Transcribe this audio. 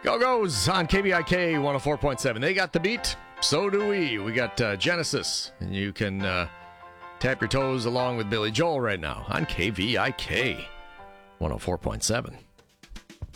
Go-Go's on KVIK 104.7. They got the beat. So do we. We got Genesis. And you can tap your toes along with Billy Joel right now on KVIK 104.7.